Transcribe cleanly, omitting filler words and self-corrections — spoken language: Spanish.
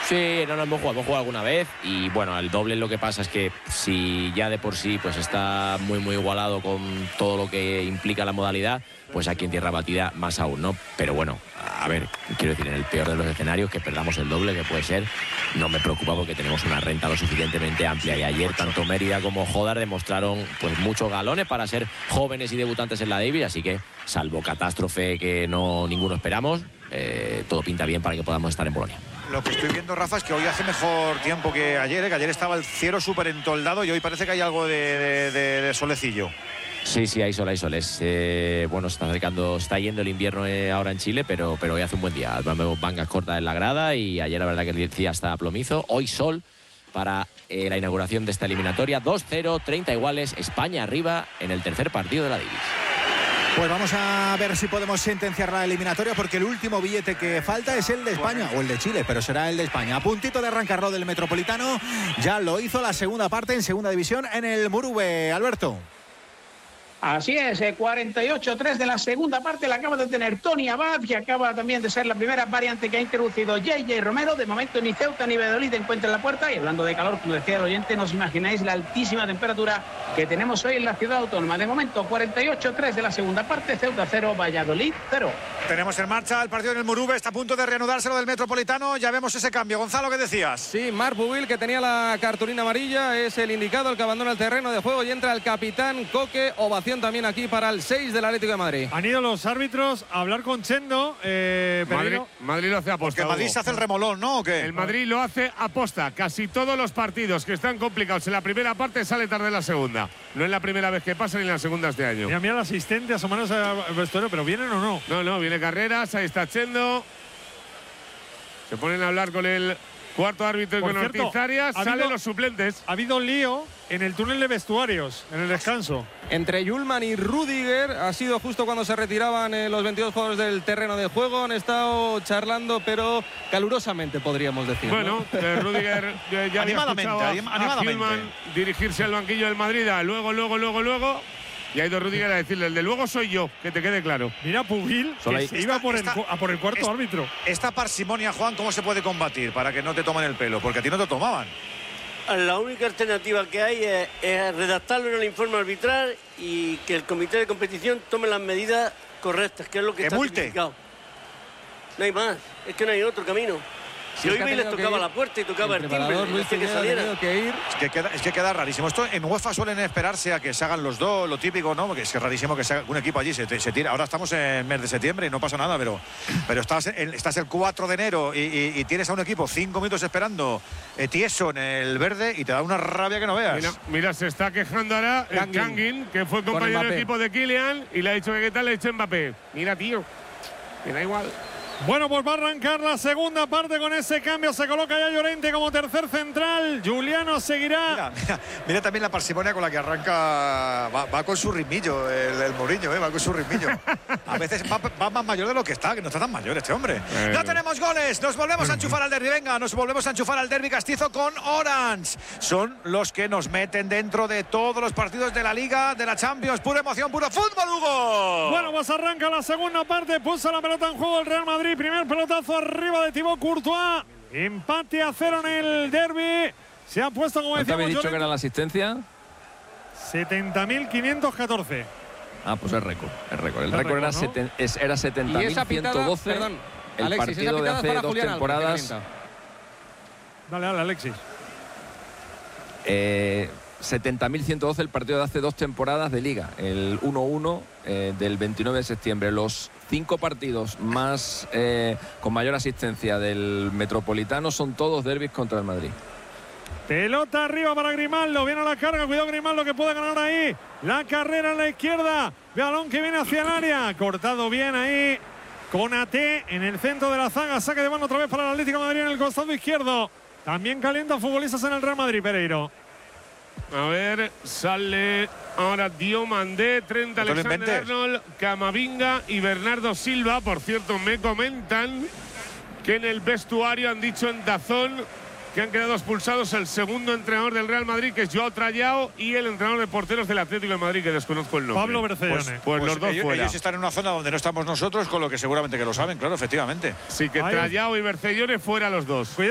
Sí, no lo hemos jugado alguna vez y bueno, el doble lo que pasa es que si ya de por sí pues está muy igualado con todo lo que implica la modalidad, pues aquí en tierra batida más aún, ¿no? Pero bueno, a ver, quiero decir, en el peor de los escenarios que perdamos el doble, que puede ser, no me preocupa porque tenemos una renta lo suficientemente amplia y ayer tanto Mérida como Jodar demostraron pues muchos galones para ser jóvenes y debutantes en la Davis, así que salvo catástrofe que no ninguno esperamos, todo pinta bien para que podamos estar en Bolonia. Lo que estoy viendo, Rafa, es que hoy hace mejor tiempo que ayer estaba el cielo súper entoldado y hoy parece que hay algo de solecillo. Sí, hay sol, bueno, está yendo el invierno ahora en Chile, pero hoy hace un buen día. Vemos mangas cortas en la grada y ayer la verdad que el día está plomizo. Hoy sol para la inauguración de esta eliminatoria. 2-0, 30 iguales, España arriba en el tercer partido de la Davis. Pues vamos a ver si podemos sentenciar la eliminatoria, porque el último billete que falta es el de España, o el de Chile, pero será el de España. A puntito de arrancarlo del Metropolitano, ya lo hizo la segunda parte en segunda división en el Murube. Alberto. Así es, 48-3 de la segunda parte la acaba de tener Tony Abad, que acaba también de ser la primera variante que ha introducido JJ Romero. De momento ni Ceuta ni Valladolid encuentra la puerta, y hablando de calor, como decía el oyente, no os imagináis la altísima temperatura que tenemos hoy en la ciudad autónoma. De momento 48-3 de la segunda parte, Ceuta 0, Valladolid 0. Tenemos en marcha el partido en el Murube, está a punto de reanudarse lo del Metropolitano, ya vemos ese cambio. Gonzalo, ¿qué decías? Sí, Marc Bubil, que tenía la cartulina amarilla, es el indicado, el que abandona el terreno de juego, y entra el capitán Coque. Ovación también aquí para el 6 del Atlético de Madrid. Han ido los árbitros a hablar con Chendo. Madrid lo hace aposta. Porque Madrid se hace el remolón, ¿no? ¿O qué? El Madrid lo hace aposta. Casi todos los partidos que están complicados en la primera parte sale tarde en la segunda. No es la primera vez que pasa ni en la segunda este año. Mira al asistente asomándose al vestuario, pero ¿vienen o no? No, viene Carreras, ahí está Chendo. Se ponen a hablar con el cuarto árbitro y con Ortiz Arias. Salen los suplentes. Ha habido lío en el túnel de vestuarios, en el descanso. Entre Yulman y Rudiger, ha sido justo cuando se retiraban los 22 jugadores del terreno de juego. Han estado charlando, pero calurosamente, podríamos decir. Bueno, ¿no? Rudiger ya animadamente a Yulman dirigirse al banquillo del Madrid. Luego. Y ha ido Rudiger a decirle, el de luego soy yo, que te quede claro. Mira, Pubil, que se iba a por el cuarto árbitro. Esta parsimonia, Juan, ¿cómo se puede combatir para que no te tomen el pelo? Porque a ti no te tomaban. La única alternativa que hay es redactarlo en el informe arbitral y que el comité de competición tome las medidas correctas, que es lo que está tipificado. No hay más, es que no hay otro camino. Si hoy les tocaba la puerta y tocaba el timbre, que saliera. Es que queda rarísimo. Esto en UEFA suelen esperarse a que se hagan los dos, lo típico, ¿no? Porque es rarísimo que un equipo allí se tira. Ahora estamos en mes de septiembre y no pasa nada, pero estás el 4 de enero y tienes a un equipo 5 minutos esperando tieso en el verde y te da una rabia que no veas. Mira, se está quejando ahora el Kangin, que fue compañero de equipo de Kylian, y le ha dicho que qué tal, le ha dicho Mbappé. Mira, tío, me da igual. Bueno, pues va a arrancar la segunda parte con ese cambio. Se coloca ya Llorente como tercer central. Juliano seguirá. Mira también la parsimonia con la que arranca. Va con su ritmillo, el Mourinho, va con su ritmillo. A veces va más mayor de lo que está, que no está tan mayor este hombre. ¡Ya tenemos goles! Nos volvemos a enchufar al derbi. Venga, nos volvemos a enchufar al derbi castizo con Orange. Son los que nos meten dentro de todos los partidos de la Liga, de la Champions. Pura emoción, puro fútbol, Hugo. Bueno, pues arranca la segunda parte. Puso la pelota en juego el Real Madrid. Primer pelotazo arriba de Thibaut Courtois. Empate a 0 en el derbi. Se ha puesto, como decíamos, ¿Te habéis dicho que era la asistencia? 70.514. Ah, pues es récord. El récord era 70.112. Perdón, el Alexis, partido de hace para dos Julián temporadas. Dale, Alexis. 70.112 el partido de hace 2 temporadas de Liga, el 1-1 del 29 de septiembre. Los 5 partidos más con mayor asistencia del Metropolitano son todos derbis contra el Madrid. Pelota arriba para Grimaldo, viene a la carga, cuidado Grimaldo que puede ganar ahí. La carrera a la izquierda, balón que viene hacia el área, cortado bien ahí. Konaté en el centro de la zaga, saque de mano otra vez para el Atlético de Madrid en el costado izquierdo. También calienta futbolistas en el Real Madrid, Pereiro. A ver, sale ahora Diomandé, Trent Alexander-Arnold, Camavinga y Bernardo Silva. Por cierto, me comentan que en el vestuario han dicho en DAZN que han quedado expulsados el segundo entrenador del Real Madrid, que es Joao Trallao, y el entrenador de porteros del Atlético de Madrid, que desconozco el nombre. Pablo Bercellone. Pues los dos fuera. Ellos están en una zona donde no estamos nosotros, con lo que seguramente que lo saben, claro, efectivamente. Sí, que Trallao y Bercellone fuera los dos.